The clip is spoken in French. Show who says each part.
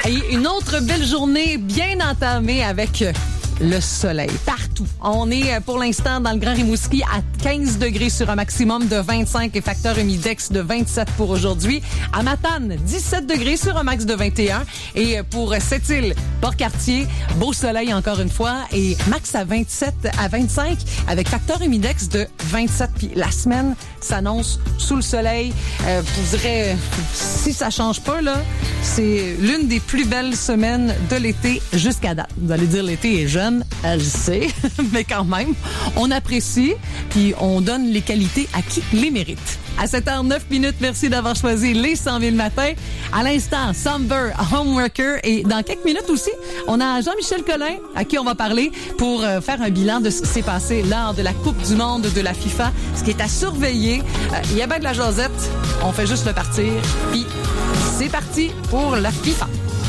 Speaker 1: Et une autre belle journée bien entamée avec le soleil partout. On est pour l'instant dans le Grand Rimouski à 15 degrés sur un maximum de 25 et facteur humidex de 27 pour aujourd'hui. À Matane, 17 degrés sur un max de 21. Et pour Sept-Îles, Port-Cartier, beau soleil encore une fois et max à 27 à 25 avec facteur humidex de 27. Puis la semaine s'annonce sous le soleil. Je dirais, si ça change pas, là, c'est l'une des plus belles semaines de l'été jusqu'à date. Vous allez dire l'été est jeune, elle sait, mais quand même, on apprécie puis on donne les qualités à qui les mérite. À 7h09, merci d'avoir choisi les 100 000 matins. À l'instant, Somber, Homeworker. Et dans quelques minutes aussi, on a Jean-Michel Collin à qui on va parler pour faire un bilan de ce qui s'est passé lors de la Coupe du monde de la FIFA. Ce qui est à surveiller. Il y a bien de la jasette. On fait juste le partir. Puis c'est parti pour la FIFA.